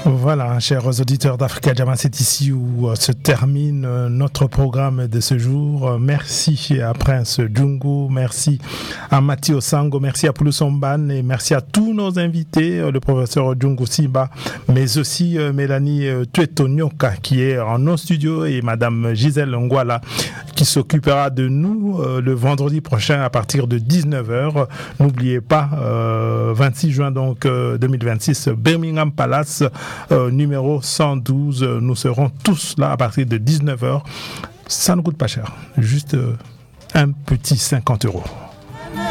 Voilà, chers auditeurs d'Africa Jama, c'est ici où se termine notre programme de ce jour. Merci à Prince Djungu, merci à Mathieu Sango, merci à Poulou Somban et merci à tous nos invités, le professeur Djungu Simba, mais aussi Mélanie Tuetonyoka qui est en nos studios et Madame Gisèle Ngwala qui s'occupera de nous le vendredi prochain à partir de 19h. N'oubliez pas, 26 juin donc 2026, Birmingham Palace, numéro 112. Nous serons tous là à partir de 19h. Ça ne coûte pas cher, juste un petit 50 €.